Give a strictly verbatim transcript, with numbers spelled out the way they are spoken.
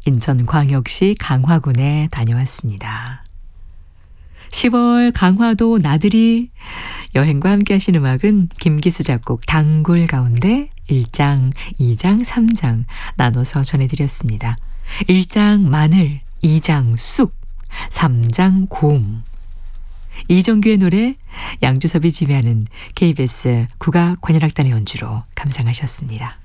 인천광역시 강화군에 다녀왔습니다. 시월 강화도 나들이 여행과 함께 하신 음악은 김기수 작곡 단골 가운데 일 장, 이 장, 삼 장 나눠서 전해드렸습니다. 일 장 마늘, 이 장 쑥, 삼 장 곰. 이정규의 노래 양주섭이 지휘하는 케이비에스 국악관현악단의 연주로 감상하셨습니다.